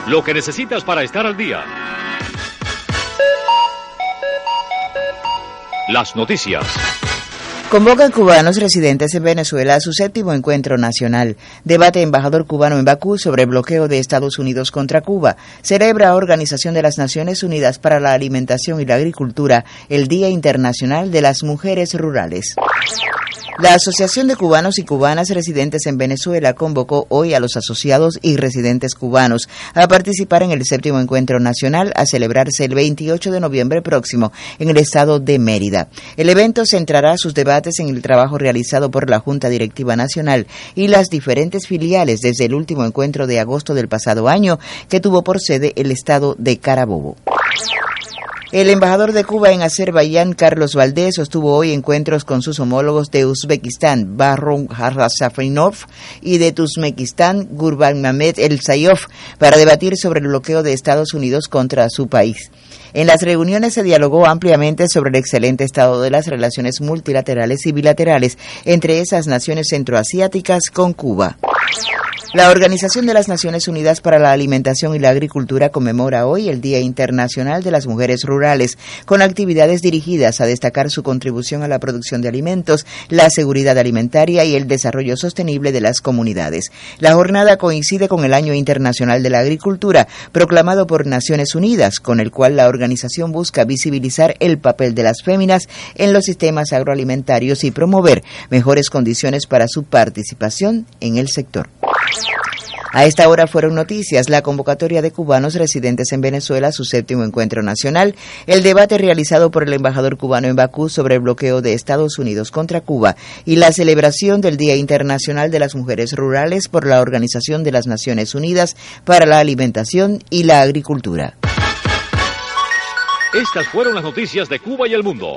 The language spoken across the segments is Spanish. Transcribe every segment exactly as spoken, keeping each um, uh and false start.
Lo que necesitas para estar al día. Las noticias. Convocan cubanos residentes en Venezuela a su séptimo encuentro nacional. Debate embajador cubano en Bakú sobre bloqueo de Estados Unidos contra Cuba. Celebra Organización de las Naciones Unidas para la Alimentación y la Agricultura el Día Internacional de las Mujeres Rurales. La Asociación de Cubanos y Cubanas Residentes en Venezuela convocó hoy a los asociados y residentes cubanos a participar en el séptimo encuentro nacional a celebrarse el veintiocho de noviembre próximo en el estado de Mérida. El evento centrará sus debates en el trabajo realizado por la Junta Directiva Nacional y las diferentes filiales desde el último encuentro de agosto del pasado año que tuvo por sede el estado de Carabobo. El embajador de Cuba en Azerbaiyán, Carlos Valdés, sostuvo hoy encuentros con sus homólogos de Uzbekistán, Bahrom Harasafinov, y de Turkmenistán, Gurbanmamed El-Sayov, para debatir sobre el bloqueo de Estados Unidos contra su país. En las reuniones se dialogó ampliamente sobre el excelente estado de las relaciones multilaterales y bilaterales entre esas naciones centroasiáticas con Cuba. La Organización de las Naciones Unidas para la Alimentación y la Agricultura conmemora hoy el Día Internacional de las Mujeres Rurales, con actividades dirigidas a destacar su contribución a la producción de alimentos, la seguridad alimentaria y el desarrollo sostenible de las comunidades. La jornada coincide con el Año Internacional de la Agricultura, proclamado por Naciones Unidas, con el cual la organización busca visibilizar el papel de las féminas en los sistemas agroalimentarios y promover mejores condiciones para su participación en el sector. A esta hora fueron noticias la convocatoria de cubanos residentes en Venezuela a su séptimo encuentro nacional, el debate realizado por el embajador cubano en Bakú sobre el bloqueo de Estados Unidos contra Cuba y la celebración del Día Internacional de las Mujeres Rurales por la Organización de las Naciones Unidas para la Alimentación y la Agricultura. Estas fueron las noticias de Cuba y el mundo.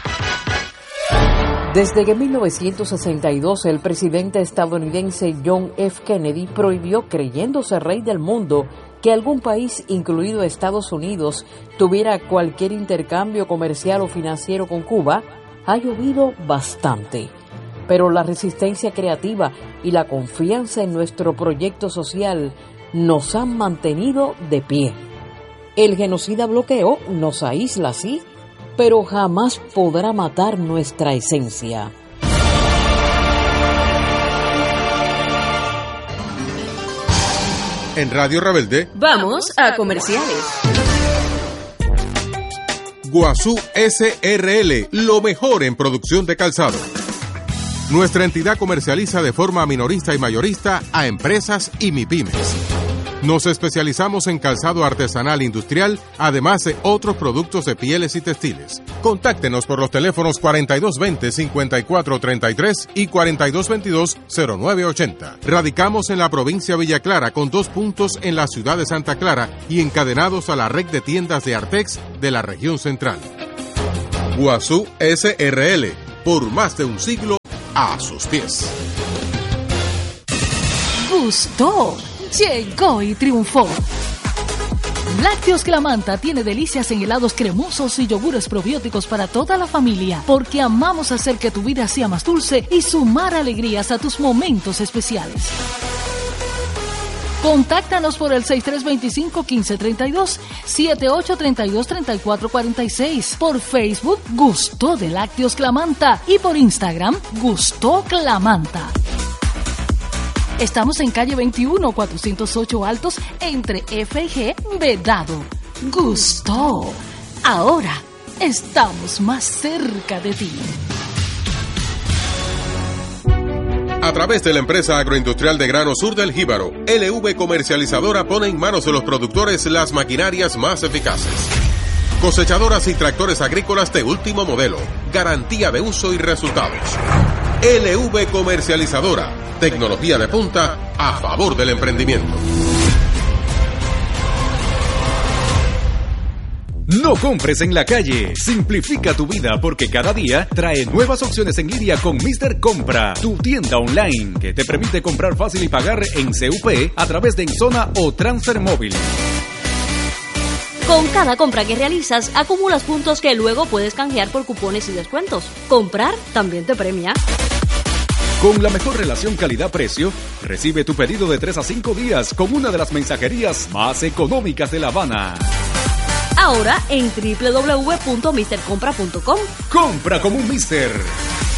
Desde que en mil novecientos sesenta y dos el presidente estadounidense John F. Kennedy prohibió, creyéndose rey del mundo, que algún país, incluido Estados Unidos, tuviera cualquier intercambio comercial o financiero con Cuba, ha llovido bastante. Pero la resistencia creativa y la confianza en nuestro proyecto social nos han mantenido de pie. El genocida bloqueo nos aísla, sí, pero jamás podrá matar nuestra esencia. En Radio Rebelde, vamos a comerciales. Guazú S R L, lo mejor en producción de calzado. Nuestra entidad comercializa de forma minorista y mayorista a empresas y MIPYMES. Nos especializamos en calzado artesanal industrial, además de otros productos de pieles y textiles. Contáctenos por los teléfonos cuarenta y dos veinte, cincuenta y cuatro treinta y tres y cuarenta y dos veintidós, cero nueve ochenta. Radicamos en la provincia de Villa Clara con dos puntos en la ciudad de Santa Clara y encadenados a la red de tiendas de Artex de la región central. Guazú S R L, por más de un siglo a sus pies. Gustó. Llegó y triunfó. Lácteos Clamanta tiene delicias en helados cremosos y yogures probióticos para toda la familia, porque amamos hacer que tu vida sea más dulce y sumar alegrías a tus momentos especiales. Contáctanos por el seis tres dos cinco, uno cinco tres dos, siete ocho tres dos, tres cuatro cuatro seis, por Facebook Gustó de Lácteos Clamanta y por Instagram Gustó Clamanta. Estamos en calle veintiuno, cuatrocientos ocho Altos, entre F y G, Vedado. Gustó. Ahora estamos más cerca de ti. A través de la empresa agroindustrial de grano Sur del Jíbaro, L V Comercializadora pone en manos de los productores las maquinarias más eficaces. Cosechadoras y tractores agrícolas de último modelo, garantía de uso y resultados. L V Comercializadora, tecnología de punta a favor del emprendimiento. No compres en la calle. Simplifica tu vida porque cada día trae nuevas opciones en línea con míster Compra, tu tienda online que te permite comprar fácil y pagar en C U P a través de Enzona o Transfer Móvil. Con cada compra que realizas, acumulas puntos que luego puedes canjear por cupones y descuentos. Comprar también te premia. Con la mejor relación calidad-precio, recibe tu pedido de tres a cinco días con una de las mensajerías más económicas de La Habana. Ahora en doble u doble u doble u punto mister compra punto com. Compra como un Mister.